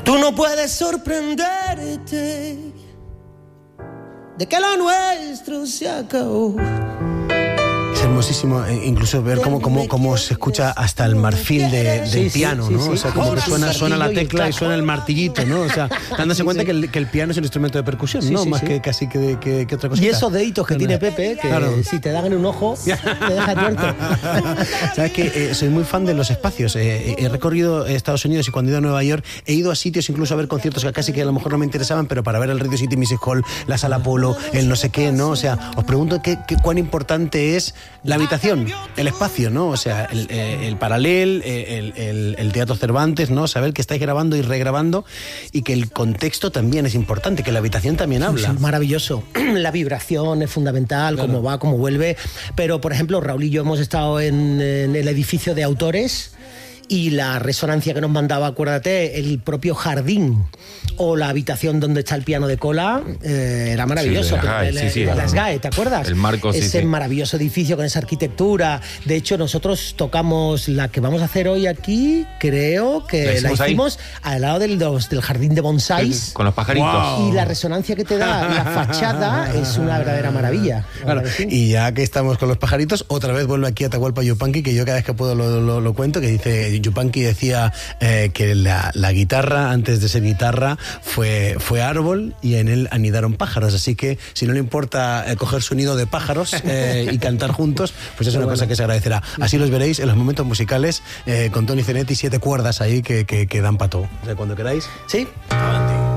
Tú no puedes sorprenderte de que lo nuestro se acabó. Es hermosísimo, incluso ver cómo se escucha hasta el marfil del piano, ¿no? O sea, como que suena la tecla y suena el martillito, ¿no? O sea, dándose cuenta que el piano es un instrumento de percusión, ¿no? Más que casi que otra cosa. Y esos deditos que tiene Pepe, que claro, si te dan en un ojo, te deja tuerto. Sabes que soy muy fan de los espacios. He recorrido Estados Unidos y cuando he ido a Nueva York he ido a sitios incluso a ver conciertos que casi que a lo mejor no me interesaban, pero para ver el Radio City Music Hall, la Sala Polo, el no sé qué, ¿no? O sea, os pregunto cuán importante es la habitación, el espacio, ¿no? O sea, el Paralel, el Teatro Cervantes, ¿no? Saber que estáis grabando y regrabando y que el contexto también es importante, que la habitación también habla. Sí, maravilloso. La vibración es fundamental, claro, cómo va, cómo vuelve. Pero, por ejemplo, Raúl y yo hemos estado en el edificio de autores y la resonancia que nos mandaba, acuérdate, el propio jardín o la habitación donde está el piano de cola, era maravilloso. Las GAE, ¿te acuerdas? El marco, ese maravilloso edificio con esa arquitectura. De hecho, nosotros tocamos la que vamos a hacer hoy aquí, creo que la hicimos al lado del jardín de bonsáis. Con los pajaritos. Wow. Y la resonancia que te da la fachada es una verdadera maravilla. Claro, y ya que estamos con los pajaritos, otra vez vuelve aquí a Atahualpa Yupanqui, que yo cada vez que puedo lo cuento, que dice... Yupanqui decía que la guitarra, antes de ser guitarra, fue árbol y en él anidaron pájaros. Así que si no le importa coger su nido de pájaros y cantar juntos, pues es una cosa que se agradecerá. Así los veréis en los momentos musicales con Toni Zenetti, 7 cuerdas ahí que dan para todo. O sea, cuando queráis. Sí. Adelante.